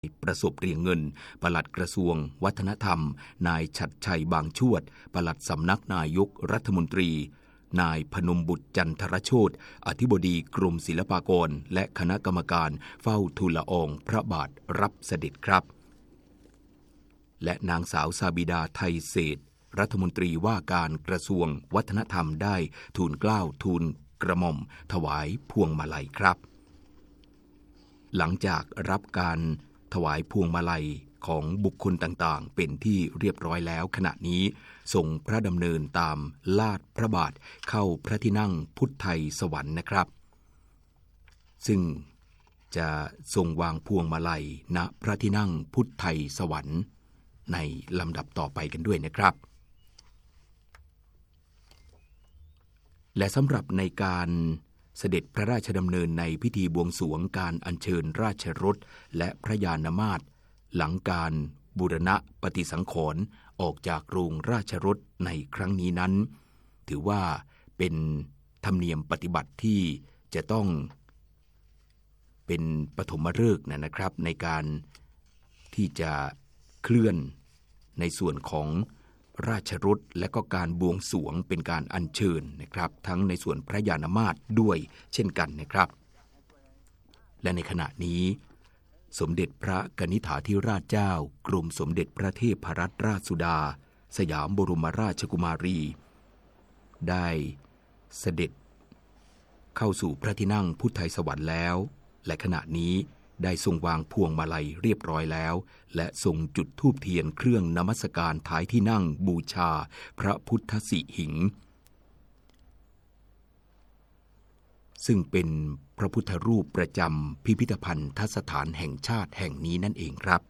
ประสบเรียงเงินปลัดกระทรวงวัฒนธรรมนายฉัตรชัยบางชวดปลัดสำนักนายกรัฐมนตรีนายพนมบุตรจันทรโชติอธิบดีกรมศิลปากรและคณะกรรมการเฝ้าทูลละอองพระบาทรับเสด็จครับและนางสาวซาบิดาไทยเศรษฐ์รัฐมนตรีว่าการกระทรวงวัฒนธรรมได้ทูลเกล้าทูลกระหม่อมถวายพวงมาลัยครับหลังจากรับการถวายพวงมาลัยของบุคคลต่างๆเป็นที่เรียบร้อยแล้วขณะนี้ส่งพระดำเนินตามลาดพระบาทเข้าพระที่นั่งพุทธไทยสวรรค์นะครับซึ่งจะทรงวางพวงมาลัยณพระที่นั่งพุทธไทยสวรรค์ในลำดับต่อไปกันด้วยนะครับและสำหรับในการเสด็จพระราชดำเนินในพิธีบวงสรวงการอัญเชิญราชรถและพระยานมาตรหลังการบูรณะปฏิสังขรณ์ออกจากโรงราชรถในครั้งนี้นั้นถือว่าเป็นธรรมเนียมปฏิบัติที่จะต้องเป็นปฐมฤกษ์นะครับในการที่จะเคลื่อนในส่วนของราชรถและก็การบวงสรวงเป็นการอัญเชิญนะครับทั้งในส่วนพระยานมาตรด้วยเช่นกันนะครับและในขณะนี้สมเด็จพระกนิษฐาธิราชเจ้ากรมสมเด็จพระเทพรัตนราชสุดาสยามบรมราชกุมารีได้เสด็จเข้าสู่พระที่นั่งพุทธไทยสวรรค์แล้วและขณะนี้ได้ทรงวางพวงมาลัยเรียบร้อยแล้วและทรงจุดธูปเทียนเครื่องนมัสการท้ายที่นั่งบูชาพระพุทธสิหิงค์ซึ่งเป็นพระพุทธรูปประจำพิพิธภัณฑสถานแห่งชาติแห่งนี้นั่นเองครับ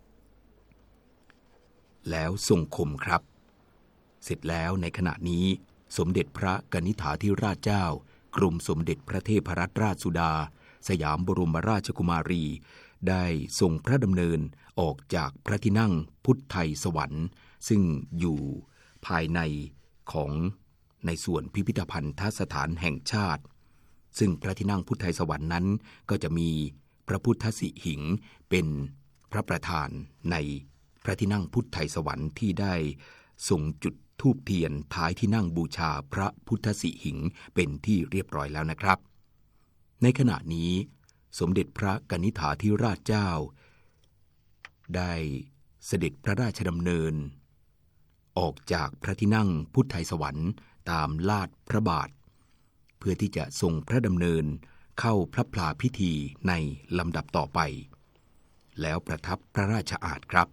แล้วทรงคมครับเสร็จแล้วในขณะนี้สมเด็จพระกนิษฐาธิราชเจ้ากรมสมเด็จพระเทพรัตนราชสุดาสยามบรมราชกุมารีได้ทรงพระดำเนินออกจากพระที่นั่งพุทธไทยสวรรค์ซึ่งอยู่ภายในของในส่วนพิพิธภัณฑสถานแห่งชาติซึ่งพระที่นั่งพุทธไทยสวรรค์นั้นก็จะมีพระพุทธสิหิงค์เป็นพระประธานในพระที่นั่งพุทธไทยสวรรค์ที่ได้ทรงจุดธูปเทียนท้ายที่นั่งบูชาพระพุทธสิหิงค์เป็นที่เรียบร้อยแล้วนะครับในขณะนี้สมเด็จพระกนิษฐาธิราชเจ้าได้เสด็จพระราชดำเนินออกจากพระที่นั่งพุทธไทยสวรรค์ตามลาดพระบาทเพื่อที่จะทรงพระดำเนินเข้าพระพลาพิธีในลำดับต่อไปแล้วประทับพระราชอาสน์ครับ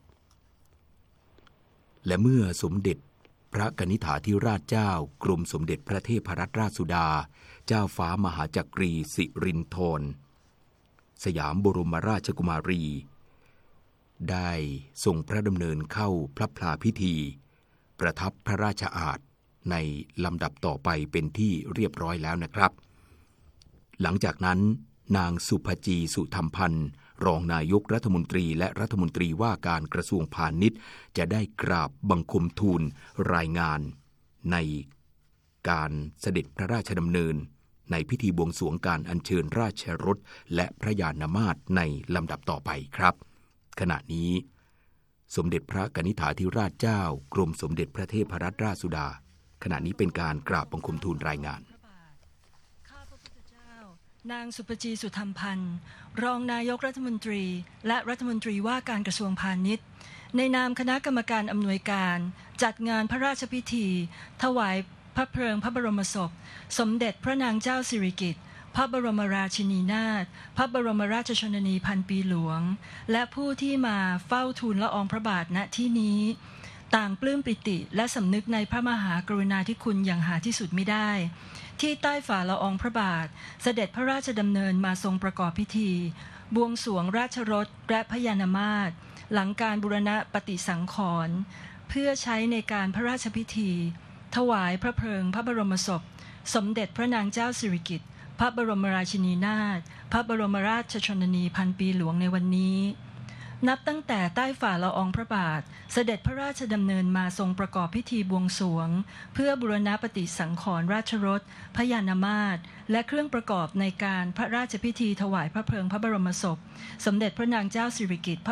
และเมื่อสมเด็จพระกนิษฐาธิราชเจ้ากรมสมเด็จพระเทพรัตนราชสุดาเจ้าฟ้ามหาจักรีสิรินธรสยามบรมราชกุมารีได้ทรงพระดำเนินเข้าพระพลาพิธีประทับพระราชอาสน์ในลำดับต่อไปเป็นที่เรียบร้อยแล้วนะครับหลังจากนั้นนางสุภจีสุธรรมพันธ์รองนายกรัฐมนตรีและรัฐมนตรีว่าการกระทรวงพาณิชย์จะได้กราบบังคมทูลรายงานในการเสด็จพระราชดำเนินในพิธีบวงสรวงการอัญเชิญราชรถและพระยานมาตรในลำดับต่อไปครับขณะนี้สมเด็จพระกนิษฐาธิราชเจ้ากรมสมเด็จพระเทพรัตนราชสุดาขณะนี้เป็นการกราบบังคมทูลรายงานข้าพระพุทธเจ้านางสุภจีสุธรรมพันธ์รองนายกรัฐมนตรีและรัฐมนตรีว่าการกระทรวงพาณิชย์ในนามคณะกรรมการอำนวยการจัดงานพระราชพิธีถวายพระเพลิงพระบรมศพสมเด็จพระนางเจ้าสิริกิติ์พระบรมราชินีนาถพระบรมราชชนนีพันปีหลวงและผู้ที่มาเฝ้าทูลละอองพระบาทณที่นี้ต่างปลื้มปิติและสำนึกในพระมหากรุณาธิคุณอย่างหาที่สุดไม่ได้ที่ใต้ฝ่าละอองพระบาทเสด็จพระราชดำเนินมาทรงประกอบพิธีบวงสรวงราชรถและพระยานมาตรหลังการบูรณะปฏิสังขรณ์เพื่อใช้ในการพระราชพิธีถวายพระเพลิงพระบรมศพสมเด็จพระนางเจ้าสิริกิติ์พระบรมราชินีนาถพระบรมราชชนนีพันปีหลวงในวันนี้นับตั้งแต่ใต้ฝ่าละอองพระบาทเสด็จพระราชดำเนินมาทรงประกอบพิธีบวงสรวงเพื่อบูรณะปฏิสังขรณ์ราชรถพระยานมาตรและเครื่องประกอบในการพระราชพิธีถวายพระเพลิงพระบรมศพสมเด็จพระนางเจ้าสิริกิติ์